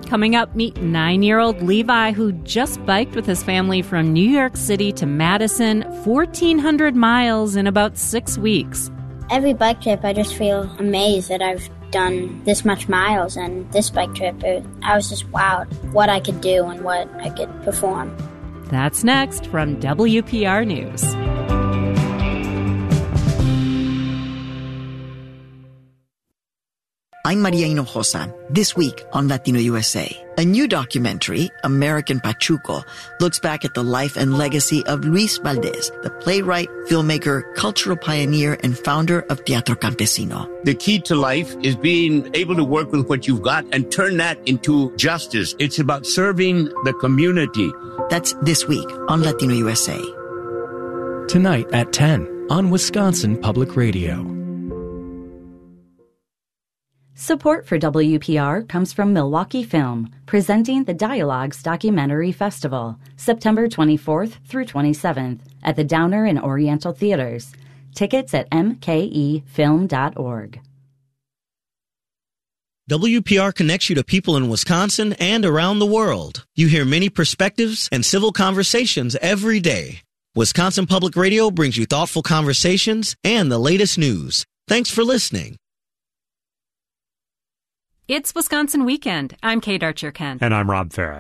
Coming up, meet 9-year-old Levi, who just biked with his family from New York City to Madison, 1,400 miles in about 6 weeks. Every bike trip, I just feel amazed that I've done this much miles, and this bike trip, I was just wowed what I could do and what I could perform. That's next from WPR News. I'm Maria Hinojosa. This week on Latino USA, a new documentary, American Pachuco, looks back at the life and legacy of Luis Valdez, the playwright, filmmaker, cultural pioneer, and founder of Teatro Campesino. The key to life is being able to work with what you've got and turn that into justice. It's about serving the community. That's this week on Latino USA. Tonight at 10 on Wisconsin Public Radio. Support for WPR comes from Milwaukee Film, presenting the Dialogues Documentary Festival, September 24th through 27th at the Downer and Oriental Theaters. Tickets at mkefilm.org. WPR connects you to people in Wisconsin and around the world. You hear many perspectives and civil conversations every day. Wisconsin Public Radio brings you thoughtful conversations and the latest news. Thanks for listening. It's Wisconsin Weekend. I'm Kate Archer-Kent. And I'm Rob Farrett.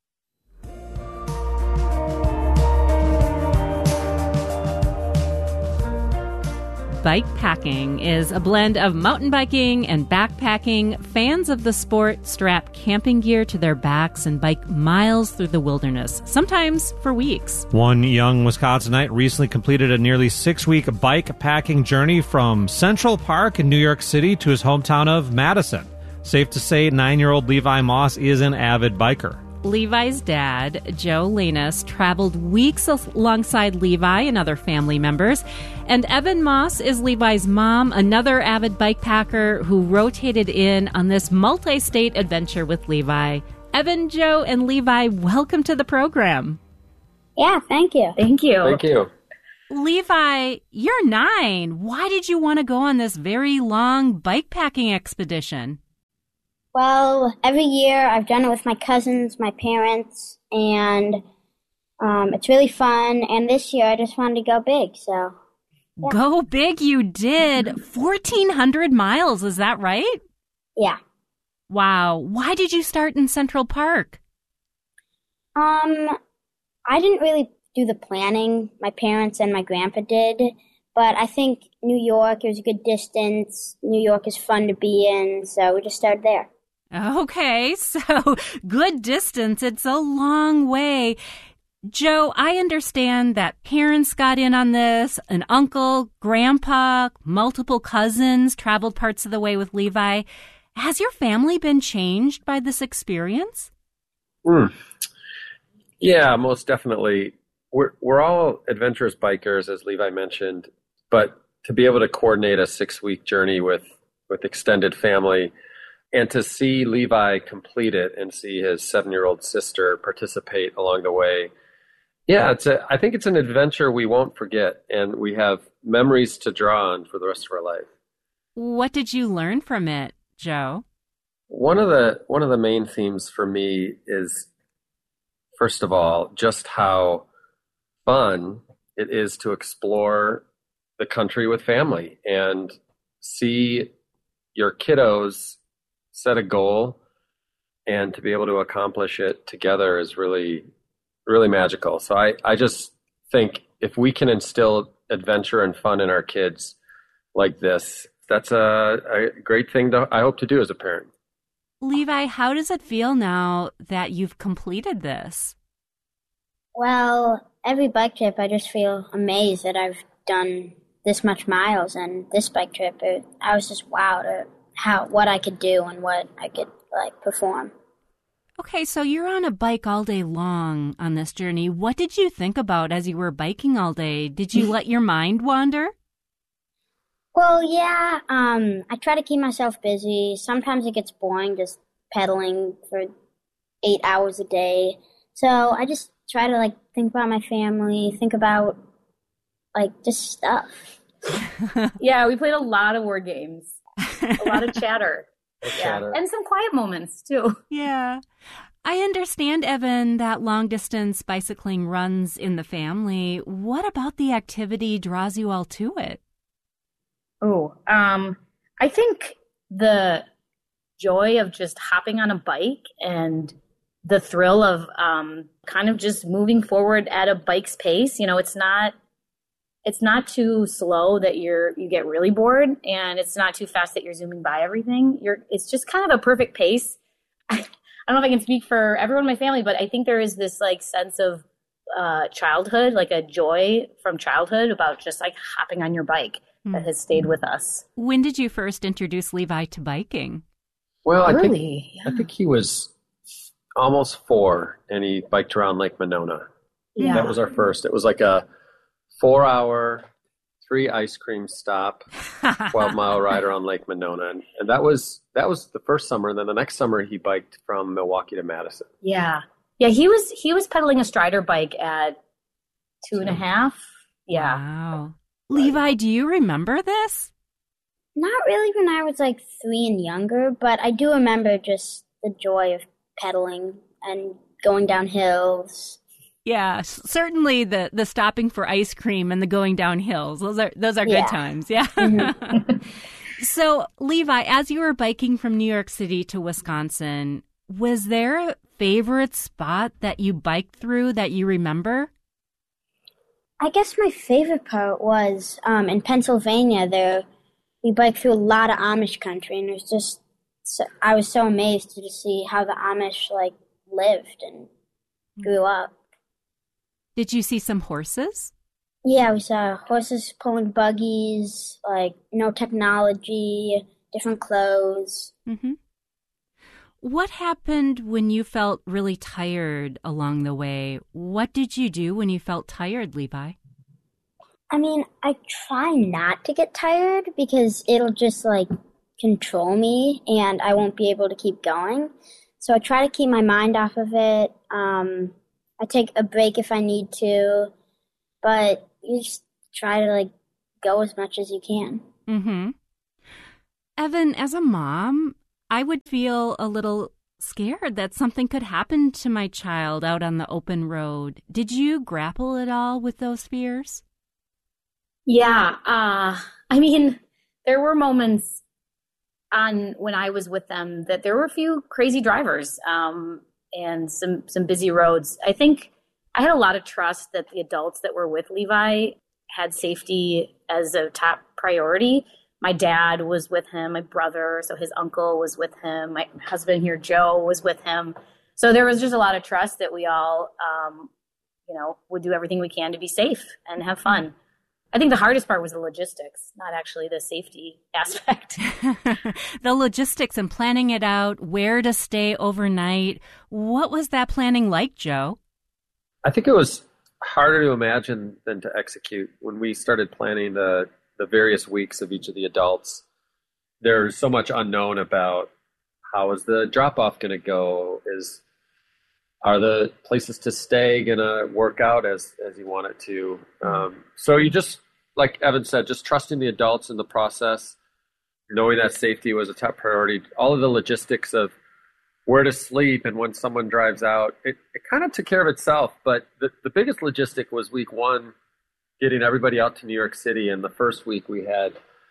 Bike packing is a blend of mountain biking and backpacking. Fans of the sport strap camping gear to their backs and bike miles through the wilderness, sometimes for weeks. One young Wisconsinite recently completed a nearly 6-week bike packing journey from Central Park in New York City to his hometown of Madison. Safe to say, 9-year-old Levi Moss is an avid biker. Levi's dad, Joe Lanus, traveled weeks alongside Levi and other family members. And Evan Moss is Levi's mom, another avid bike packer who rotated in on this multi-state adventure with Levi. Evan, Joe, and Levi, welcome to the program. Yeah, thank you. Thank you. Thank you. Levi, you're 9. Why did you want to go on this very long bike packing expedition? Well, every year I've done it with my cousins, my parents, and it's really fun. And this year I just wanted to go big, so. Yeah. Go big you did. 1,400 miles, is that right? Yeah. Wow. Why did you start in Central Park? I didn't really do the planning. My parents and my grandpa did. But I think New York, it was a good distance. New York is fun to be in, so we just started there. Okay, so good distance. It's a long way. Joe, I understand that parents got in on this, an uncle, grandpa, multiple cousins traveled parts of the way with Levi. Has your family been changed by this experience? Yeah, most definitely. We're all adventurous bikers, as Levi mentioned, but to be able to coordinate a 6-week journey with extended family and to see Levi complete it and see his 7-year-old sister participate along the way, yeah, I think it's an adventure we won't forget, and we have memories to draw on for the rest of our life. What did you learn from it, Joe? One of the main themes for me is, first of all, just how fun it is to explore the country with family and see your kiddos set a goal and to be able to accomplish it together is really, really magical. So I just think if we can instill adventure and fun in our kids like this, that's a great thing I hope to do as a parent. Levi, how does it feel now that you've completed this? Well, every bike trip, I just feel amazed that I've done this much miles, and this bike trip, I was just wowed at what I could do and what I could perform. Okay, so you're on a bike all day long on this journey. What did you think about as you were biking all day? Did you let your mind wander? Well, yeah, I try to keep myself busy. Sometimes it gets boring just pedaling for 8 hours a day. So I just try to think about my family, think about just stuff. Yeah, we played a lot of word games, a lot of chatter. chatter. And some quiet moments, too. Yeah. I understand, Evan, that long-distance bicycling runs in the family. What about the activity draws you all to it? I think the joy of just hopping on a bike and the thrill of kind of just moving forward at a bike's pace. You know, it's not too slow that you get really bored, and it's not too fast that you're zooming by everything. It's just kind of a perfect pace. I don't know if I can speak for everyone in my family, but I think there is this like sense of childhood, like a joy from childhood about just like hopping on your bike that has stayed with us. When did you first introduce Levi to biking? Well, I Early, think he was almost 4, and he biked around Lake Monona. Yeah. That was our first. It was like a 4-hour, 3 ice cream stop, 12-mile ride around Lake Monona, and that was the first summer. And then the next summer, he biked from Milwaukee to Madison. Yeah. He was pedaling a Strider bike at 2.5. Yeah. Wow. Levi, do you remember this? Not really when I was like 3 and younger, but I do remember just the joy of pedaling and going down hills. Yeah, certainly the stopping for ice cream and the going down hills. Those are good times. Yeah. Mm-hmm. So, Levi, as you were biking from New York City to Wisconsin, was there a favorite spot that you biked through that you remember? I guess my favorite part was in Pennsylvania. We biked through a lot of Amish country, and it was just I was so amazed to just see how the Amish like lived and grew up. Did you see some horses? Yeah, we saw horses pulling buggies, like no technology, different clothes. Mm-hmm. What happened when you felt really tired along the way? What did you do when you felt tired, Levi? I mean, I try not to get tired because it'll just like control me and I won't be able to keep going. So I try to keep my mind off of it. I take a break if I need to, but you just try to like go as much as you can. Mm-hmm. Evan, as a mom, I would feel a little scared that something could happen to my child out on the open road. Did you grapple at all with those fears? Yeah. I mean, there were moments when I was with them that there were a few crazy drivers and some busy roads. I think I had a lot of trust that the adults that were with Levi had safety as a top priority. My dad was with him, my brother, so his uncle was with him. My husband here, Joe, was with him. So there was just a lot of trust that we all, would do everything we can to be safe and have fun. I think the hardest part was the logistics, not actually the safety aspect. The logistics and planning it out, where to stay overnight. What was that planning like, Joe? I think it was harder to imagine than to execute. When we started planning the various weeks of each of the adults, there's so much unknown about how is the drop-off going to go? Are the places to stay going to work out as you want it to? So you just, like Evan said, just trusting the adults in the process, knowing that safety was a top priority. All of the logistics of where to sleep and when someone drives out, it kind of took care of itself. But the biggest logistic was week 1, getting everybody out to New York City. And the first week we had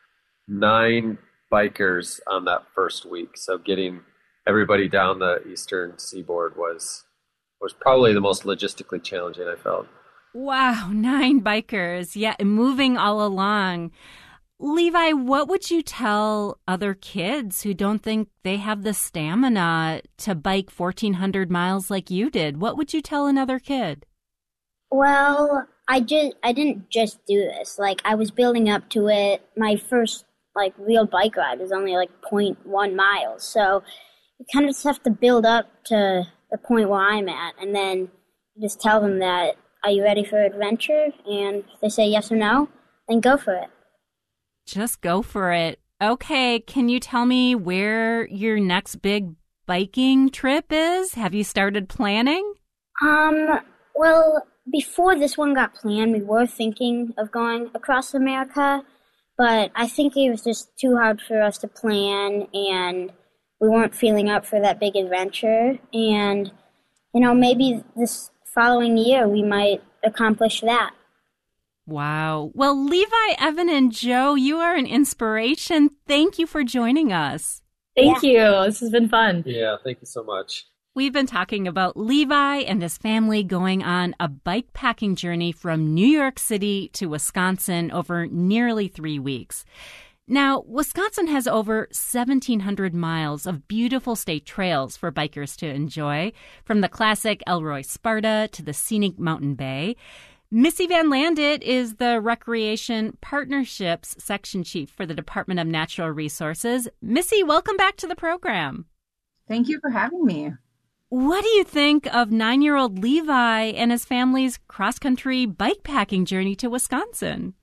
9 bikers on that first week. So getting everybody down the eastern seaboard was probably the most logistically challenging I felt. Wow, 9 bikers. Yeah, moving all along. Levi, what would you tell other kids who don't think they have the stamina to bike 1,400 miles like you did? What would you tell another kid? Well, I didn't just do this. Like, I was building up to it. My first, real bike ride was only, 0.1 miles. So you kind of just have to build up to the point where I'm at. And then just tell them that, are you ready for adventure? And if they say yes or no, then go for it. Just go for it. Okay, can you tell me where your next big biking trip is? Have you started planning? Well, before this one got planned, we were thinking of going across America, but I think it was just too hard for us to plan, and we weren't feeling up for that big adventure. And, maybe this following year we might accomplish that. Wow. Well, Levi, Evan, and Joe, you are an inspiration. Thank you for joining us. Thank you. This has been fun. Yeah, thank you so much. We've been talking about Levi and his family going on a bike packing journey from New York City to Wisconsin over nearly 3 weeks. Now, Wisconsin has over 1,700 miles of beautiful state trails for bikers to enjoy, from the classic Elroy Sparta to the scenic Mountain Bay. Missy Van Landit is the Recreation Partnerships Section Chief for the Department of Natural Resources. Missy, welcome back to the program. Thank you for having me. What do you think of 9-year-old Levi and his family's cross-country bike packing journey to Wisconsin?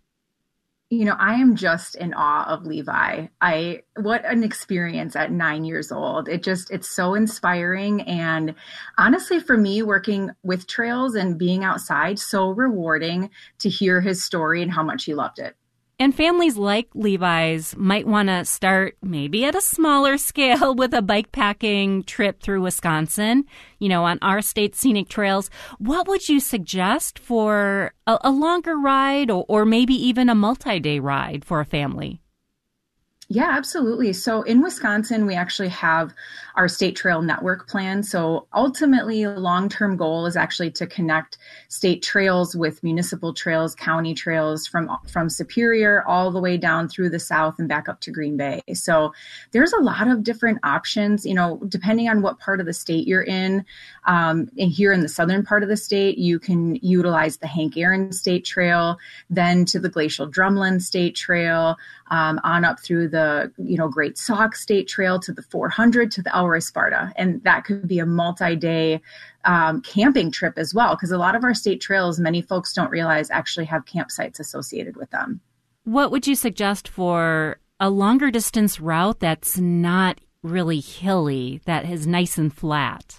I am just in awe of Levi. What an experience at 9 years old. It's so inspiring. And honestly, for me, working with trails and being outside, so rewarding to hear his story and how much he loved it. And families like Levi's might want to start maybe at a smaller scale with a bike packing trip through Wisconsin, on our state scenic trails. What would you suggest for a longer ride or maybe even a multi-day ride for a family? Yeah, absolutely. So in Wisconsin, we actually have our state trail network plan. So ultimately, a long-term goal is actually to connect state trails with municipal trails, county trails from Superior all the way down through the south and back up to Green Bay. So there's a lot of different options, depending on what part of the state you're in. And here in the southern part of the state, you can utilize the Hank Aaron State Trail, then to the Glacial Drumlin State Trail, on up through the Great Sauk State Trail to the 400 to the Elroy Sparta. And that could be a multi-day camping trip as well, because a lot of our state trails, many folks don't realize, actually have campsites associated with them. What would you suggest for a longer distance route that's not really hilly, that is nice and flat?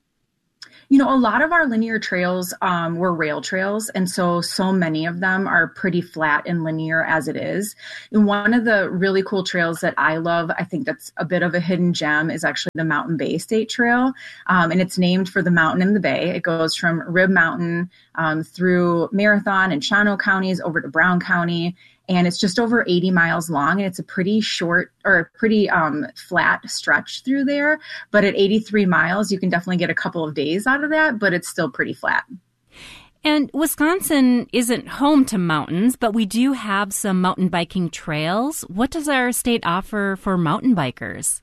A lot of our linear trails were rail trails, and so many of them are pretty flat and linear as it is. And one of the really cool trails that I love, I think that's a bit of a hidden gem, is actually the Mountain Bay State Trail, and it's named for the mountain in the bay. It goes from Rib Mountain through Marathon and Shawano counties over to Brown County. And it's just over 80 miles long, and it's a pretty short or pretty flat stretch through there. But at 83 miles, you can definitely get a couple of days out of that, but it's still pretty flat. And Wisconsin isn't home to mountains, but we do have some mountain biking trails. What does our state offer for mountain bikers?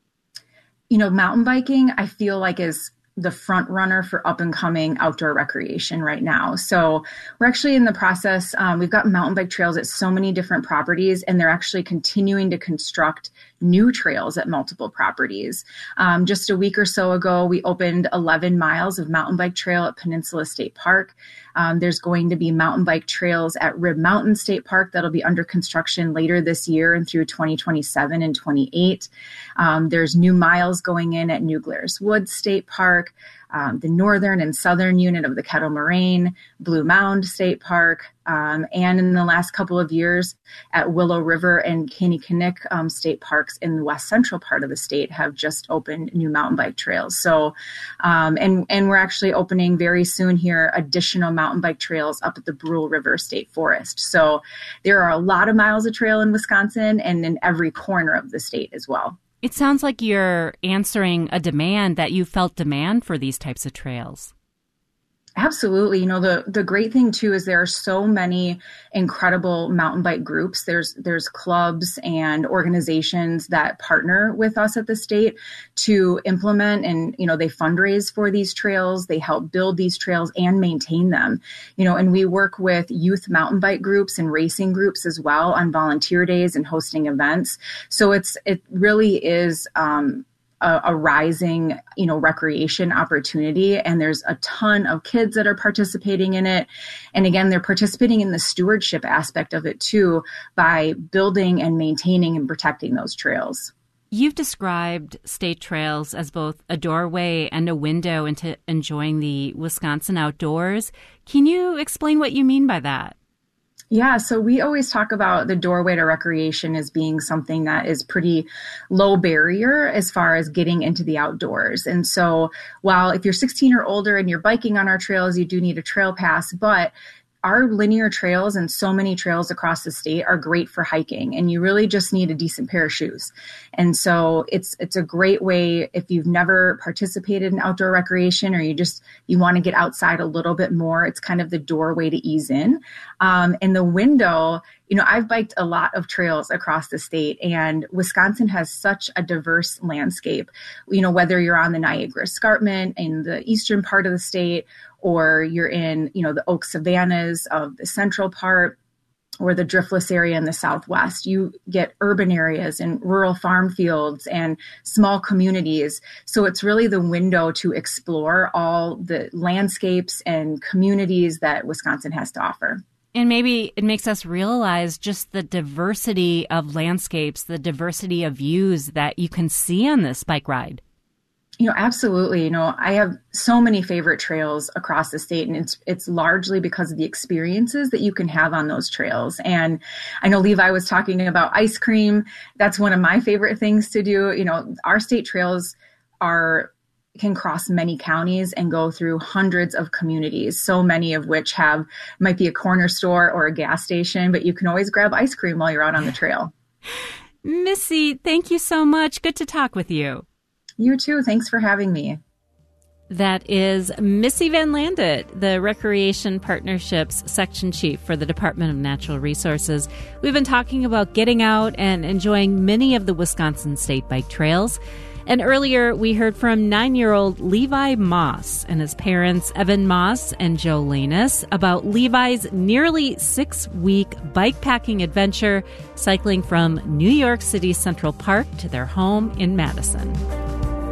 Mountain biking, I feel like, is the front runner for up and coming outdoor recreation right now. So we're actually in the process. We've got mountain bike trails at so many different properties, and they're actually continuing to construct new trails at multiple properties. Just a week or so ago, we opened 11 miles of mountain bike trail at Peninsula State Park. There's going to be mountain bike trails at Rib Mountain State Park that'll be under construction later this year and through 2027 and 28. There's new miles going in at New Glarus Woods State Park, the northern and southern unit of the Kettle Moraine, Blue Mound State Park, and in the last couple of years at Willow River and Kinnickinnick state parks in the west central part of the state have just opened new mountain bike trails. So, and we're actually opening very soon here additional mountain bike trails up at the Brule River State Forest. So there are a lot of miles of trail in Wisconsin and in every corner of the state as well. It sounds like you're answering a demand, that you felt demand for these types of trails. Absolutely. The great thing too is there are so many incredible mountain bike groups. There's clubs and organizations that partner with us at the state to implement, and they fundraise for these trails. They help build these trails and maintain them. And we work with youth mountain bike groups and racing groups as well on volunteer days and hosting events. So it really is a rising, recreation opportunity. And there's a ton of kids that are participating in it. And again, they're participating in the stewardship aspect of it too, by building and maintaining and protecting those trails. You've described state trails as both a doorway and a window into enjoying the Wisconsin outdoors. Can you explain what you mean by that? Yeah, so we always talk about the doorway to recreation as being something that is pretty low barrier as far as getting into the outdoors. And so while if you're 16 or older and you're biking on our trails, you do need a trail pass, but our linear trails and so many trails across the state are great for hiking, and you really just need a decent pair of shoes. And so it's a great way if you've never participated in outdoor recreation or you want to get outside a little bit more. It's kind of the doorway to ease in. And the window, I've biked a lot of trails across the state, and Wisconsin has such a diverse landscape. Whether you're on the Niagara Escarpment in the eastern part of the state, or you're in, the oak savannas of the central part, or the driftless area in the southwest. You get urban areas and rural farm fields and small communities. So it's really the window to explore all the landscapes and communities that Wisconsin has to offer. And maybe it makes us realize just the diversity of landscapes, the diversity of views that you can see on this bike ride. Absolutely. I have so many favorite trails across the state, and it's largely because of the experiences that you can have on those trails. And I know Levi was talking about ice cream. That's one of my favorite things to do. Our state trails can cross many counties and go through hundreds of communities, so many of which might be a corner store or a gas station, but you can always grab ice cream while you're out on the trail. Missy, thank you so much. Good to talk with you. You too. Thanks for having me. That is Missy Van Landet, the Recreation Partnerships Section Chief for the Department of Natural Resources. We've been talking about getting out and enjoying many of the Wisconsin state bike trails. And earlier, we heard from 9-year-old Levi Moss and his parents, Evan Moss and Joe Lanus, about Levi's nearly 6-week bikepacking adventure, cycling from New York City Central Park to their home in Madison.